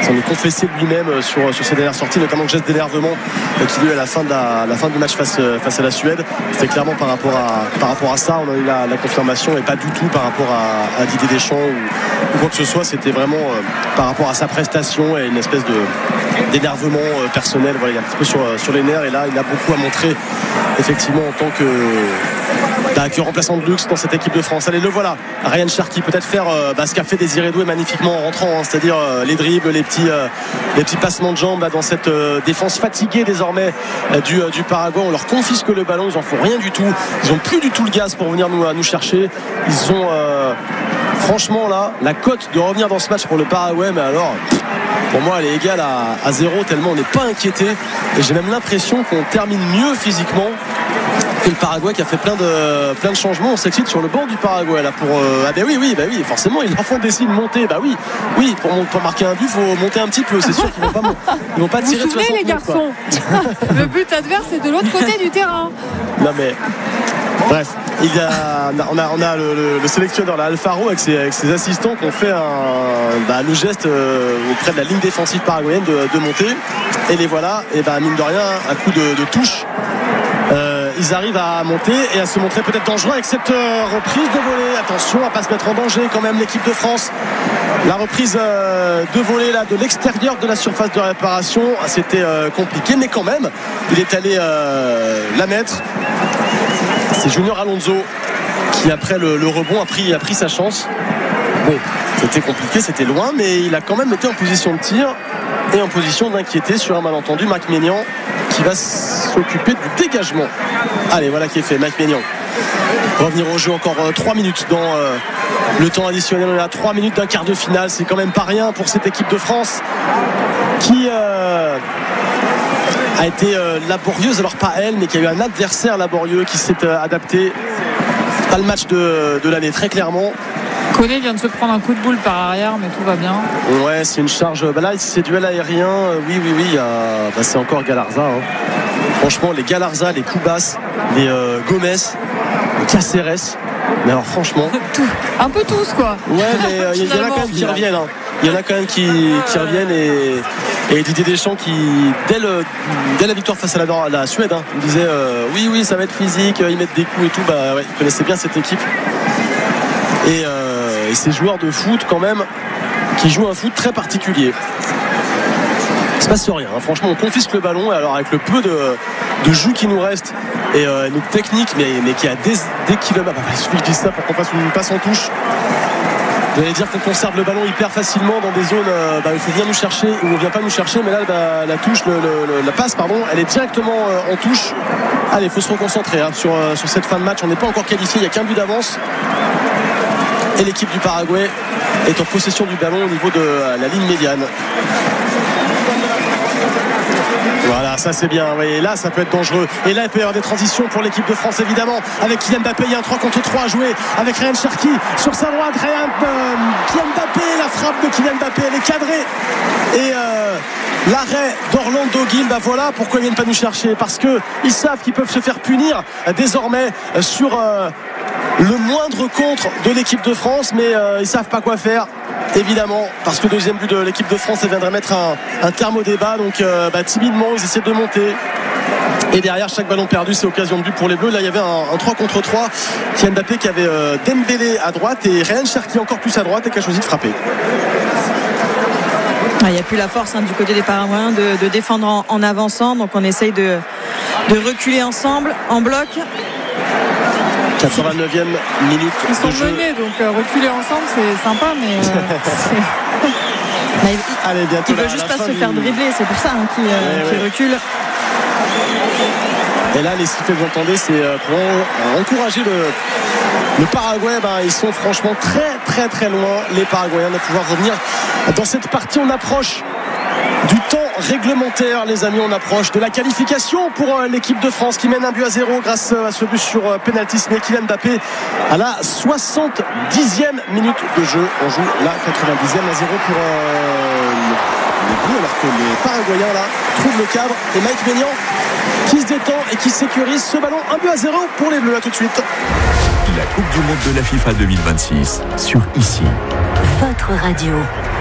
s'en est confessé lui-même sur ses dernières sorties, notamment le geste d'énervement qu'il a eu à la fin du match face à la Suède. C'était clairement par rapport à ça, on a eu la confirmation, et pas du tout par rapport à Didier Deschamps ou quoi que ce soit. C'était vraiment par rapport à sa prestation et une espèce d'énervement personnel. Voilà, il est un petit peu sur les nerfs, et là il a beaucoup à montrer effectivement en tant que remplaçant de luxe dans cette équipe de France. Allez, le voilà, Ryan Cherki, peut-être faire ce qu'a fait Désiré Doué magnifiquement en rentrant, c'est-à-dire les dribbles, les petits passements de jambes dans cette défense fatiguée désormais du Paraguay. On leur confisque le ballon, ils en font rien du tout, ils ont plus du tout le gaz pour venir nous chercher. Ils ont franchement là la cote de revenir dans ce match pour le Paraguay, mais alors pour moi elle est égale à 0, tellement on n'est pas inquiété, et j'ai même l'impression qu'on termine mieux physiquement que le Paraguay, qui a fait plein de changements. On s'excite sur le banc du Paraguay là pour oui, forcément ils en font des signes monter. Oui, pour marquer un but, il faut monter un petit peu. C'est sûr qu'ils vont pas tirer de 60 mètres. Vous vous souvenez les garçons, le but adverse est de l'autre côté du terrain. Non mais bref, on a le sélectionneur là, Alfaro, avec ses assistants, qui ont fait le geste auprès de la ligne défensive paraguayenne de monter, et les voilà, et mine de rien, un coup de touche, ils arrivent à monter et à se montrer peut-être dangereux avec cette reprise de volée. Attention à ne pas se mettre en danger quand même l'équipe de France. La reprise de volée là, de l'extérieur de la surface de réparation, c'était compliqué, mais quand même il est allé la mettre. C'est Junior Alonso qui, après le rebond, a pris sa chance. Bon, c'était compliqué, c'était loin, mais il a quand même été en position de tir et en position d'inquiéter sur un malentendu. Mike Maignan qui va s'occuper du dégagement. Allez, voilà qui est fait, Mike Maignan. Revenir au jeu, encore 3 minutes dans le temps additionnel. On est à 3 minutes d'un quart de finale, c'est quand même pas rien pour cette équipe de France qui a été laborieuse, alors pas elle, mais qui a eu un adversaire laborieux qui s'est adapté. Pas le match de l'année, très clairement. Koné vient de se prendre un coup de boule par arrière, mais tout va bien. Ouais, c'est une charge. Là, c'est duel aérien. Oui. C'est encore Galarza. Franchement, les Galarza, les Koubas, les Gomez, les Caceres. Mais alors, franchement. Un peu tous, quoi. Ouais, mais il y en a quand même qui reviennent. Il y en a quand même qui reviennent, et Didier Deschamps qui, dès la victoire face à la Suède, il disait oui, ça va être physique, ils mettent des coups et tout. Il connaissait bien cette équipe. Et ces joueurs de foot quand même qui jouent un foot très particulier. Il se passe rien, franchement on confisque le ballon, et alors avec le peu de jus qui nous reste et notre technique, mais qui a des kilomètres, il suffit que je dise ça pour qu'on fasse une passe en touche. Vous allez dire qu'on conserve le ballon hyper facilement dans des zones il faut venir nous chercher, ou on vient pas nous chercher, mais là la touche, la passe elle est directement en touche. Allez, il faut se reconcentrer sur cette fin de match. On n'est pas encore qualifié, il n'y a qu'un but d'avance, et l'équipe du Paraguay est en possession du ballon au niveau de la ligne médiane. Voilà, ça c'est bien, oui. Et là ça peut être dangereux, et là il peut y avoir des transitions pour l'équipe de France évidemment, avec Kylian Mbappé. Il y a un 3 contre 3 à jouer avec Ryan Cherki sur sa droite. Kylian Mbappé, la frappe de Kylian Mbappé, elle est cadrée, et l'arrêt d'Orlando Gil. Voilà pourquoi ils viennent pas nous chercher, parce qu'ils savent qu'ils peuvent se faire punir désormais sur le moindre contre de l'équipe de France, mais ils savent pas quoi faire évidemment, parce que le deuxième but de l'équipe de France, ça viendrait mettre un terme au débat. Donc timidement ils essaient de monter, et derrière chaque ballon perdu c'est occasion de but pour les Bleus. Là il y avait un 3 contre 3, Kylian Mbappé qui avait Dembélé à droite et Ryan Cherki encore plus à droite, et qui a choisi de frapper. Il n'y a plus la force du côté des Paraguayens de défendre en avançant, donc on essaye de reculer ensemble en bloc. 89e minute. Ils sont menés, donc reculer ensemble c'est sympa, mais allez, bientôt il ne veut juste pas se faire dribbler, c'est pour ça qu'il recule. Et là les sifflets que vous entendez, c'est pour encourager le Paraguay. Ils sont franchement très très très loin, les Paraguayens, de pouvoir revenir dans cette partie. On approche du temps réglementaire, les amis, on approche de la qualification pour l'équipe de France, qui mène un but à 0 grâce à ce but sur penalty signé Kylian Mbappé à la 70e minute de jeu. On joue la 90e à 0 pour les Bleus, alors que les Paraguayens là trouvent le cadre, et Mike Maignan qui se détend et qui sécurise ce ballon. Un but à 0 pour les Bleus. À tout de suite. La Coupe du Monde de la FIFA 2026 sur ICI. Votre radio.